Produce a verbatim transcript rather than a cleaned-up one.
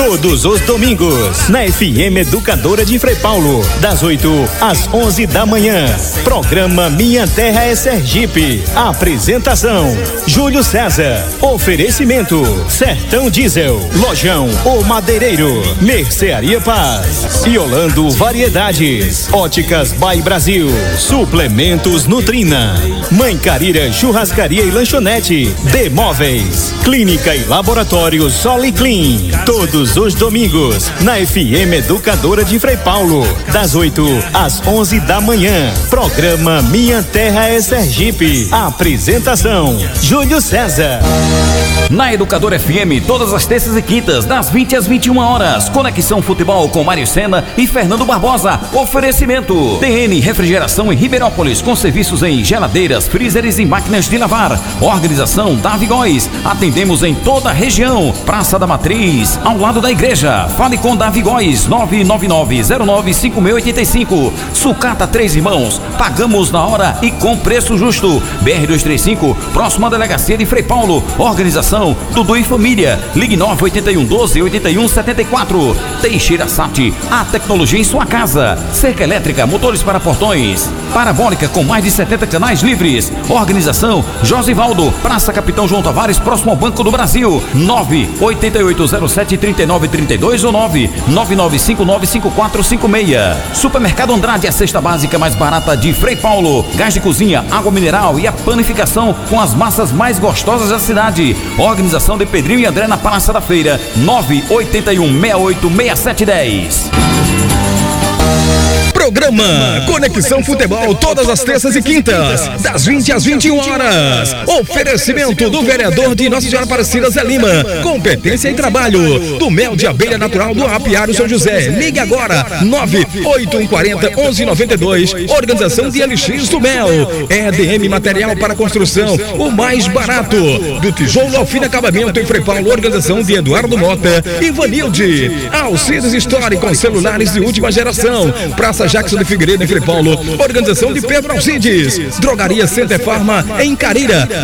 todos os domingos, na F M Educadora de Frei Paulo, das oito às onze da manhã. Programa Minha Terra é Sergipe. Apresentação: Júlio César. Oferecimento: Sertão Diesel, Lojão O Madeireiro, Mercearia Paz, Yolando Variedades, Óticas By Brasil, Suplementos Nutrina, Mãe Carira Churrascaria e Lanchonete, Demóveis, Clínica e Laboratório Soliclean. Todos os domingos, na F M Educadora de Frei Paulo, das oito às onze da manhã. Programa Minha Terra é Sergipe. Apresentação: Júlio César. Na Educadora F M, todas as terças e quintas, das vinte às vinte e uma horas. Conexão Futebol com Mário Sena e Fernando Barbosa. Oferecimento: T N Refrigeração em Ribeirópolis, com serviços em geladeiras, freezers e máquinas de lavar. Organização Davi Góes. Atendemos em toda a região. Praça da Matriz, ao lado da igreja. Fale com Davi Góes, nove nove nove zero nove cinco seis oito cinco. Sucata Três Irmãos. Pagamos na hora e com preço justo. B R duzentos e trinta e cinco, próxima à delegacia de Frei Paulo. Organização Dudu e Família. Ligue nove oito um um doze oito um sete quatro. Teixeira Sat, a tecnologia em sua casa. Cerca elétrica, motores para portões. Parabólica com mais de setenta canais livres. Organização Josivaldo, Praça Capitão João Tavares, próximo ao Banco do Brasil. nove oito oito zero sete três nove três dois ou nove nove nove cinco nove cinco quatro cinco seis. Supermercado Andrade, a cesta básica mais barata de Frei Paulo. Gás de cozinha, água mineral e a panificação com as massas mais gostosas da cidade. Organização de Pedrinho e André na Praça da Feira. nove oito um seis oito seis sete um zero. Programa Conexão Futebol, todas as terças e quintas, das vinte às vinte e uma horas. Oferecimento do vereador de Nossa Senhora Aparecida, Zé Lima. Competência e trabalho. Do mel de abelha natural do Apiário São José. Ligue agora, nove oito um quatro zero onze nove dois. Organização de L X do Mel. E D M Material para Construção, o mais barato. Do tijolo ao fino acabamento em Frei Paulo. Organização de Eduardo Mota e Vanilde. Alcides Store com celulares de última geração. Praça Jackson de Figueiredo em Frei Paulo. Organização de Pedro Alcides. Drogaria Center Farma em Carira.